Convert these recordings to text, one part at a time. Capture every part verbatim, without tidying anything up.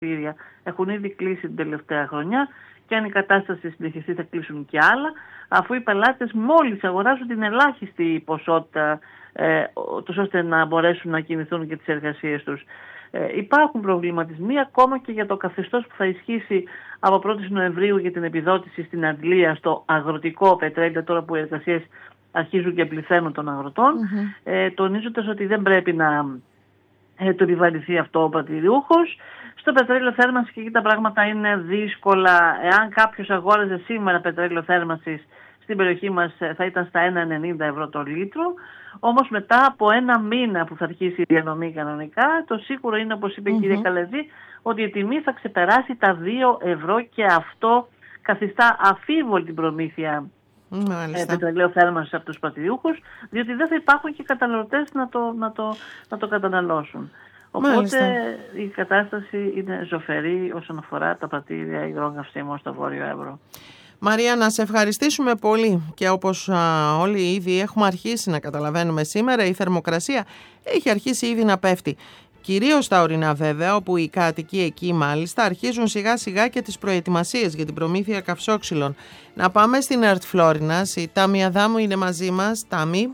έχουν ήδη κλείσει την τελευταία χρονιά και αν η κατάσταση συνεχιστεί θα κλείσουν και άλλα, αφού οι πελάτες μόλις αγοράζουν την ελάχιστη ποσότητα ε, τους ώστε να μπορέσουν να κινηθούν και τις εργασίες τους. Ε, υπάρχουν προβληματισμοί ακόμα και για το καθεστώς που θα ισχύσει από πρώτη Νοεμβρίου για την επιδότηση στην Αντλία στο αγροτικό πετρέλαιο, τώρα που οι εργασίες αρχίζουν και πληθαίνουν των αγροτών, mm-hmm. ε, τονίζοντας ότι δεν πρέπει να ε, το επιβαρυνθεί αυτό ο πρατηριούχος. Στο πετρέλαιο θέρμανσης και εκεί τα πράγματα είναι δύσκολα. Εάν κάποιος αγόραζε σήμερα πετρέλαιο θέρμανσης στην περιοχή μας θα ήταν στα ένα ενενήντα ευρώ το λίτρο. Όμως μετά από ένα μήνα που θα αρχίσει η διανομή κανονικά, το σίγουρο είναι, όπως είπε η mm-hmm. κυρία Καλεδί, ότι η τιμή θα ξεπεράσει τα δύο ευρώ και αυτό καθιστά αφίβολη την προμήθεια ε, πετρελαίου θέρμανσης από τους πρατηριούχους, διότι δεν θα υπάρχουν και καταναλωτές να το, να το, να το καταναλώσουν. Οπότε Μάλιστα. η κατάσταση είναι ζωφερή όσον αφορά τα πρατήρια υγρών καυσίμων στο Βόρειο Εύρο. Μαρία, να σε ευχαριστήσουμε πολύ και όπως α, όλοι ήδη έχουμε αρχίσει να καταλαβαίνουμε σήμερα, η θερμοκρασία έχει αρχίσει ήδη να πέφτει. Κυρίως στα ορεινά βέβαια, όπου οι κάτοικοι εκεί μάλιστα αρχίζουν σιγά σιγά και τις προετοιμασίες για την προμήθεια καυσόξυλων. Να πάμε στην ΕΡΤ Φλόρινας, η Τάμι Αδάμου είναι μαζί μας. Τάμι.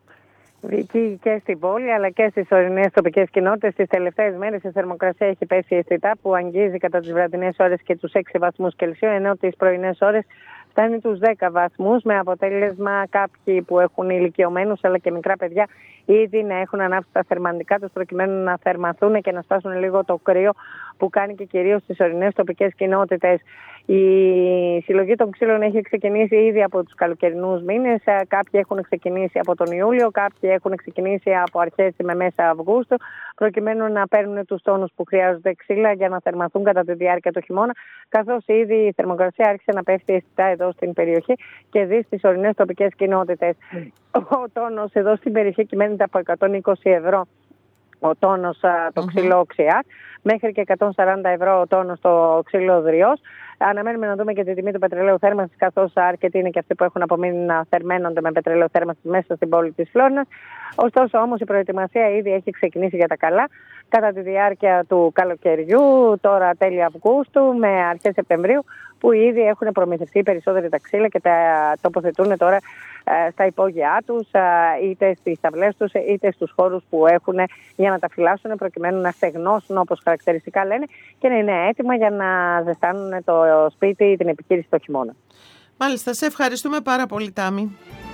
Βίκη, και στην πόλη αλλά και στις ορεινές τοπικές κοινότητες τις τελευταίες μέρες η θερμοκρασία έχει πέσει αισθητά, που αγγίζει κατά τις βραδινές ώρες και τους έξι βαθμούς Κελσίου, ενώ τις πρωινές ώρες φτάνει τους δέκα βαθμούς, με αποτέλεσμα κάποιοι που έχουν ηλικιωμένους αλλά και μικρά παιδιά ήδη να έχουν ανάψει τα θερμαντικά τους προκειμένου να θερμαθούν και να σπάσουν λίγο το κρύο που κάνει και κυρίως στις ορεινές τοπικές κοινότητες. Η συλλογή των ξύλων έχει ξεκινήσει ήδη από τους καλοκαιρινούς μήνες. Κάποιοι έχουν ξεκινήσει από τον Ιούλιο, κάποιοι έχουν ξεκινήσει από αρχές με μέσα Αυγούστου, προκειμένου να παίρνουν τους τόνους που χρειάζονται ξύλα για να θερμαθούν κατά τη διάρκεια του χειμώνα. Καθώς ήδη η θερμοκρασία άρχισε να πέφτει αισθητά εδώ στην περιοχή και δει στις ορεινές τοπικές κοινότητες. Ο τόνος εδώ στην περιοχή κυμαίνεται από εκατόν είκοσι ευρώ ο τόνος το ξύλο οξυά, μέχρι και εκατόν σαράντα ευρώ ο τόνος το ξύλο δριός. Αναμένουμε να δούμε και τη τιμή του πετρελαίου θέρμανσης, καθώς αρκετοί είναι και αυτοί που έχουν απομείνει να θερμαίνονται με πετρελαίο θέρμανσης μέσα στην πόλη της Φλόρινας. Ωστόσο όμως η προετοιμασία ήδη έχει ξεκινήσει για τα καλά κατά τη διάρκεια του καλοκαιριού, τώρα τέλη Αυγούστου με αρχές Σεπτεμβρίου, που ήδη έχουν προμηθευτεί περισσότεροι τα ξύλα και τα τοποθετούν τώρα ε, στα υπόγειά τους, ε, είτε στις ταυλές τους είτε στους χώρους που έχουν για να τα φυλάσσουν προκειμένου να στεγνώσουν, όπως χαρακτηριστικά λένε, και να είναι έτοιμα για να ζεστάνουν το σπίτι ή την επιχείρηση το χειμώνα. Μάλιστα, σε ευχαριστούμε πάρα πολύ, Τάμι.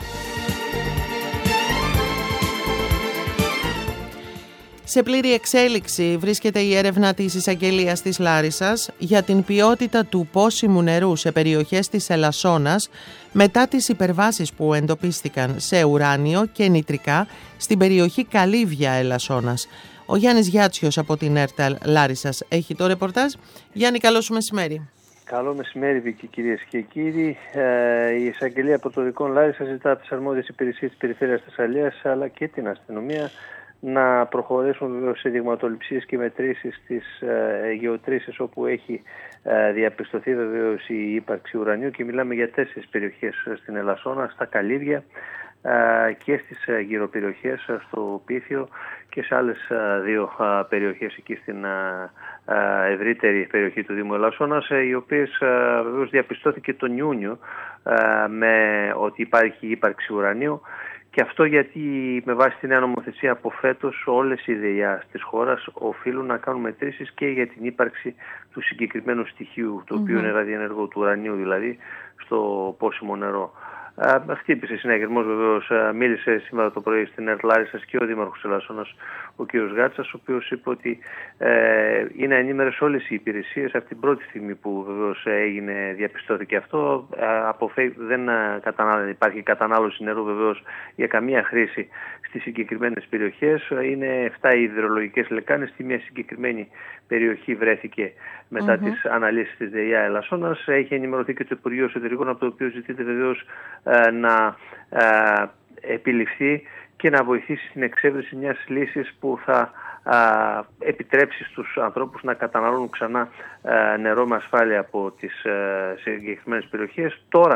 Σε πλήρη εξέλιξη βρίσκεται η έρευνα της Εισαγγελίας της Λάρισσας για την ποιότητα του πόσιμου νερού σε περιοχές της Ελασσόνας μετά τις υπερβάσεις που εντοπίστηκαν σε ουράνιο και νητρικά στην περιοχή Καλύβια Ελασσόνας. Ο Γιάννης Γιάτσιος από την ΕΡΤ Λάρισσας έχει το ρεπορτάζ. Γιάννη, καλό σου μεσημέρι. Καλό μεσημέρι, Βίκη, κυρίες και κύριοι. Ε, η Εισαγγελία Πρωτοδικών Λάρισσας ζητά από τις αρμόδιες υπηρεσίες της Περιφέρειας Θεσσαλίας αλλά και την αστυνομία να προχωρήσουν σε δειγματοληψίες και μετρήσεις στις ε, γεωτρήσεις όπου έχει ε, διαπιστωθεί βεβαίως η ύπαρξη ουρανίου, και μιλάμε για τέσσερις περιοχές στην Ελασσόνα, στα Καλύβια ε, και στις ε, γυροπεριοχές, στο Πίθιο και σε άλλες ε, δύο ε, περιοχές εκεί στην ε, ε, ευρύτερη περιοχή του Δήμου Ελασσόνας, ε, οι οποίες ε, βεβαίως διαπιστώθηκε τον Ιούνιο ε, με ότι υπάρχει ύπαρξη ουρανίου. Και αυτό γιατί με βάση τη νέα νομοθεσία από φέτος όλες οι ΔΕΙΑ της χώρας οφείλουν να κάνουν μετρήσεις και για την ύπαρξη του συγκεκριμένου στοιχείου, το οποίο mm-hmm. είναι ραδιενεργό, του ουρανίου δηλαδή, στο πόσιμο νερό. Uh, χτύπησε συναγερμός βεβαίως, uh, μίλησε σήμερα το πρωί στην ΕΡΤ Λάρισσας και ο Δήμαρχος Ελασσόνας, ο κ. Γάτσας, ο οποίος είπε ότι uh, είναι ενήμερες όλες οι υπηρεσίες από την πρώτη στιγμή που βεβαίως έγινε, διαπιστώθηκε αυτό. Uh, αποφέ... Δεν uh, κατανάλω... υπάρχει κατανάλωση νερού βεβαίως για καμία χρήση στις συγκεκριμένες περιοχές. Uh, είναι επτά οι υδρολογικές λεκάνες, στη μια συγκεκριμένη περιοχή βρέθηκε μετά mm-hmm. τις αναλύσεις της ΔΕΙΑ Ελασσόνας. Έχει ενημερωθεί και το Υπουργείο Εσωτερικών, από το οποίο ζητείται βεβαίως ε, να ε, επιληφθεί και να βοηθήσει στην εξέβρεση μιας λύσης που θα ε, επιτρέψει στους ανθρώπους να καταναλώνουν ξανά ε, νερό με ασφάλεια από τις ε, συγκεκριμένες περιοχές. Τώρα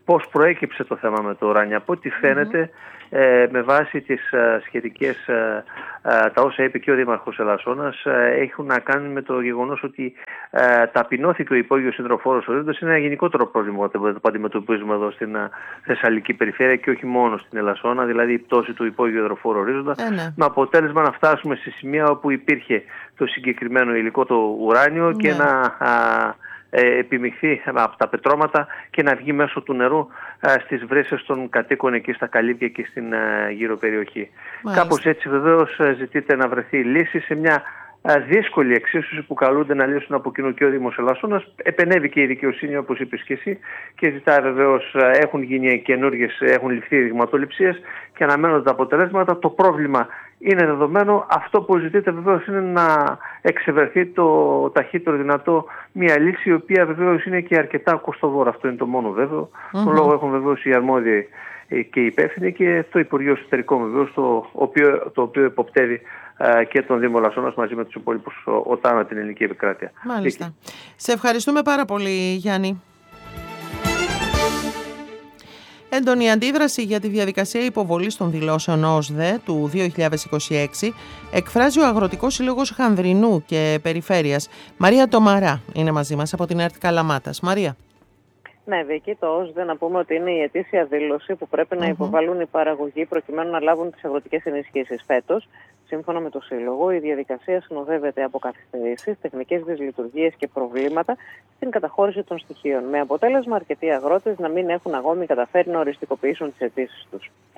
πώς προέκυψε το θέμα με το ουράνιο. Από ό,τι φαίνεται, mm-hmm. ε, με βάση τις ε, σχετικές, ε, ε, τα όσα είπε και ο Δήμαρχος Ελασσόνας, ε, έχουν να κάνουν με το γεγονός ότι ε, ταπεινώθηκε ο υπόγειος υδροφόρος ορίζοντας. Είναι ένα γενικότερο πρόβλημα που αντιμετωπίζουμε εδώ στην ε, Θεσσαλική περιφέρεια και όχι μόνο στην Ελασσόνα, δηλαδή η πτώση του υπόγειου υδροφόρου ορίζοντα, ε, ναι. με αποτέλεσμα να φτάσουμε σε σημεία όπου υπήρχε το συγκεκριμένο υλικό, το ουράνιο, ναι. και να α, ε, επιμειχθεί από τα πετρώματα και να βγει μέσω του νερού α, στις βρύσες των κατοίκων εκεί στα Καλύβια και στην α, γύρω περιοχή. Μάλιστα. Κάπως έτσι βεβαίως ζητείται να βρεθεί λύση σε μια α, δύσκολη εξίσωση που καλούνται να λύσουν από κοινού και ο Δήμος Ελασσόνας. Επενέβη και η δικαιοσύνη, όπως είπες και εσύ, και ζητάει βεβαίως, έχουν γίνει καινούργιες, έχουν ληφθεί δειγματοληψίες και αναμένονται τα αποτελέσματα. Το πρόβλημα είναι δεδομένο. Αυτό που ζητείται βεβαίως είναι να εξευρεθεί το ταχύτερο δυνατό μια λύση, η οποία βεβαίως είναι και αρκετά κοστοβόρα. Αυτό είναι το μόνο βέβαιο. Mm-hmm. Τον λόγο έχουν βεβαίως οι αρμόδιοι και οι υπεύθυνοι και το Υπουργείο Εσωτερικών βεβαίως, το οποίο, το οποίο υποπτεύει uh, και τον Δήμο Ελασσόνας μαζί με τους υπόλοιπους ΟΤΑΝΑ, την ελληνική επικράτεια. Μάλιστα. Και... Σε ευχαριστούμε πάρα πολύ, Γιάννη. Έντονη αντίδραση για τη διαδικασία υποβολής των δηλώσεων ΟΣΔΕ του δύο χιλιάδες είκοσι έξι εκφράζει ο Αγροτικός Σύλλογος Χανδρινού και Περιφέρειας. Μαρία Τομαρά είναι μαζί μας από την ΕΡΤ Καλαμάτας. Μαρία. Ναι, Βίκη, το ΟΣΔΕ να πούμε ότι είναι η ετήσια δήλωση που πρέπει να υποβάλουν οι παραγωγοί προκειμένου να λάβουν τις αγροτικές ενισχύσεις. Φέτος, σύμφωνα με το Σύλλογο, η διαδικασία συνοδεύεται από καθυστερήσεις, τεχνικές δυσλειτουργίες και προβλήματα στην καταχώρηση των στοιχείων, με αποτέλεσμα αρκετοί αγρότες να μην έχουν ακόμη καταφέρει να οριστικοποιήσουν τις αιτήσεις τους.